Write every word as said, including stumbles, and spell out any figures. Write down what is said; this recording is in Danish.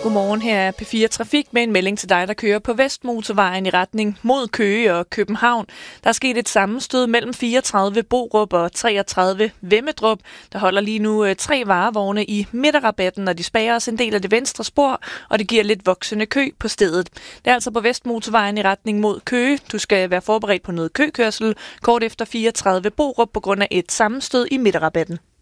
Godmorgen, her er P fire Trafik med en melding til dig, der kører på Vestmotorvejen i retning mod Køge og København. Der er sket et sammenstød mellem fireogtredive Borup og treogtredive Vemmedrup. Der holder lige nu tre varevogne i midterrabatten, og de spærrer også en del af det venstre spor, og det giver lidt voksende kø på stedet. Det er altså på Vestmotorvejen i retning mod Køge. Du skal være forberedt på noget køkørsel kort efter fireogtredive Borup på grund af et sammenstød i midterrabatten.